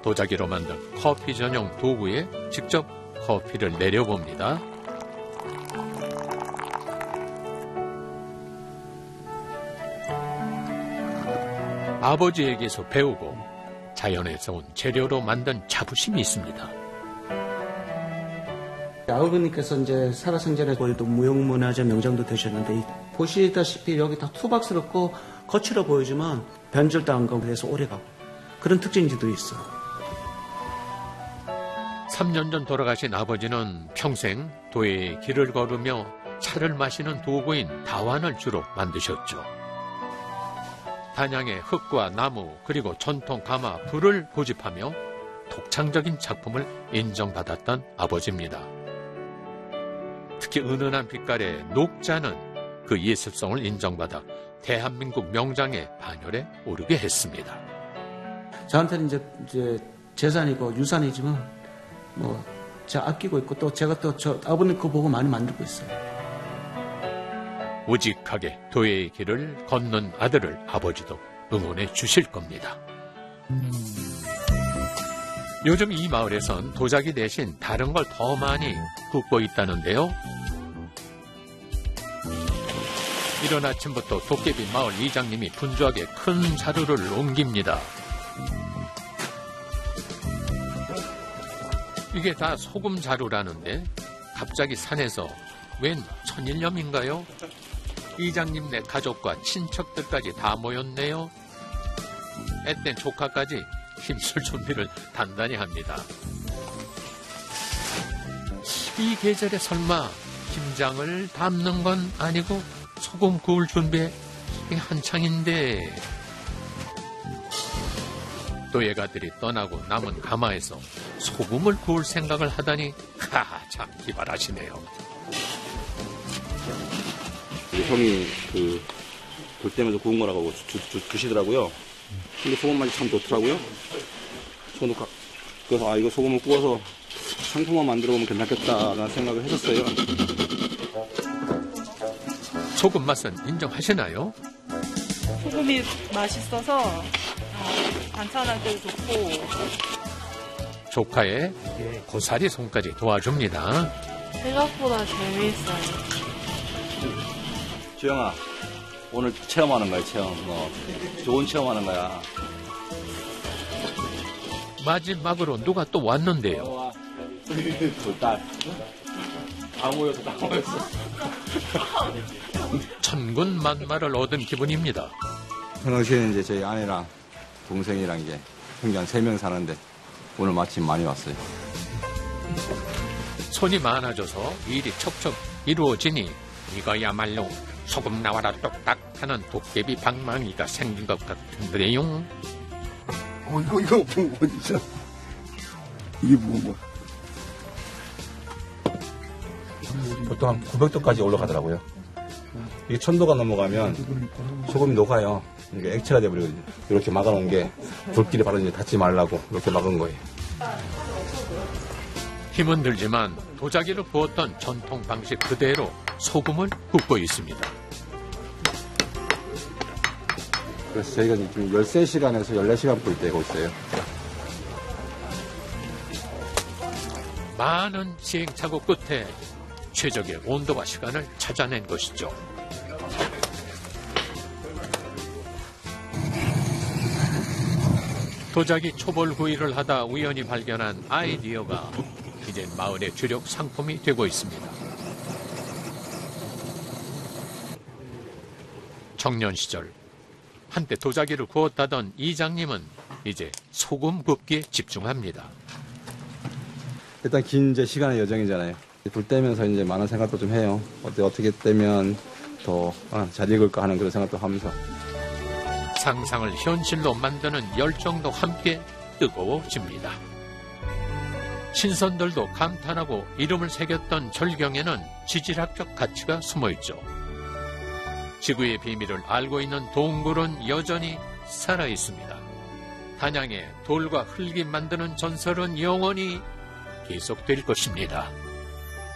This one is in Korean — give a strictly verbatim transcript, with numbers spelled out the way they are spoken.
도자기로 만든 커피 전용 도구에 직접 커피를 내려봅니다. 아버지에게서 배우고 자연에서 온 재료로 만든 자부심이 있습니다. 아버님께서 이제 살아생전에 거의도 무형문화재 명장도 되셨는데 보시다시피 여기 다 투박스럽고 거칠어 보이지만 변질도 안 가고 해서 오래가고 그런 특징들도 있어요. 삼 년 전 돌아가신 아버지는 평생 도의 길을 걸으며 차를 마시는 도구인 다완을 주로 만드셨죠. 단양의 흙과 나무 그리고 전통 가마, 불을 고집하며 독창적인 작품을 인정받았던 아버지입니다. 특히 은은한 빛깔의 녹자는 그 예술성을 인정받아 대한민국 명장의 반열에 오르게 했습니다. 저한테는 이제, 이제 재산이고 유산이지만 뭐 제가 아끼고 있고 또 제가 또 저 아버님 거 보고 많이 만들고 있어요. 우직하게 도의 길을 걷는 아들을 아버지도 응원해 주실 겁니다. 음. 요즘 이 마을에선 도자기 대신 다른 걸 더 많이 굽고 있다는데요. 이른 아침부터 도깨비 마을 이장님이 분주하게 큰 자루를 옮깁니다. 이게 다 소금 자루라는데 갑자기 산에서 웬 천일염인가요? 이장님네 가족과 친척들까지 다 모였네요. 앳된 조카까지 힘쓸 준비를 단단히 합니다. 이 계절에 설마 김장을 담는 건 아니고 소금 구울 준비에 한창인데 또 애가들이 떠나고 남은 가마에서 소금을 구울 생각을 하다니 하, 참 기발하시네요. 형이 그 돌대면서 구운 거라고 주, 주, 주시더라고요. 근데 소금 맛이 참 좋더라고요. 저도 그래서 아 이거 소금을 구워서 상품만 만들어 보면 괜찮겠다라는 생각을 했었어요. 소금 맛은 인정하시나요? 소금이 맛있어서 반찬할 때도 좋고. 조카의 고사리 손까지 도와줍니다. 생각보다 재미있어요. 주영아, 오늘 체험하는 거야, 체험. 어, 좋은 체험하는 거야. 마지막으로 누가 또 왔는데요. 두 딸. 다 모여서 다 모였어. 천군만마를 얻은 기분입니다. 평상시에는 이제 저희 아내랑 동생이랑 이제 형제 한 세 명 사는데 오늘 마침 많이 왔어요. 손이 많아져서 일이 척척 이루어지니 이거야말로 소금 나와라 똑딱 하는 도깨비 방망이가 생긴 것 같은데요. 어, 이거, 이거 뭐, 어디서? 이게 뭐, 뭐. 보통 한 구백 도까지 올라가더라고요. 이게 천 도가 넘어가면 소금이 녹아요. 이게 액체가 돼버리거든요. 이렇게 막아놓은 게 불길에 바로 이제 닿지 말라고 이렇게 막은 거예요. 힘은 들지만 도자기를 부었던 전통 방식 그대로 소금을 굽고 있습니다. 그래서 저희가 지금 열세 시간에서 열네 시간 불 때고 있어요. 많은 시행착오 끝에 최적의 온도와 시간을 찾아낸 것이죠. 도자기 초벌구이를 하다 우연히 발견한 아이디어가 이젠 마을의 주력 상품이 되고 있습니다. 청년 시절 한때 도자기를 구웠다던 이장님은 이제 소금 굽기에 집중합니다. 일단 긴 이제 시간의 여정이잖아요. 불 떼면서 이제 많은 생각도 좀 해요. 어때 어떻게 떼면 더 잘 익을까 하는 그런 생각도 하면서. 상상을 현실로 만드는 열정도 함께 뜨거워집니다. 신선들도 감탄하고 이름을 새겼던 절경에는 지질학적 가치가 숨어있죠. 지구의 비밀을 알고 있는 동굴은 여전히 살아있습니다. 단양의 돌과 흙이 만드는 전설은 영원히 계속될 것입니다.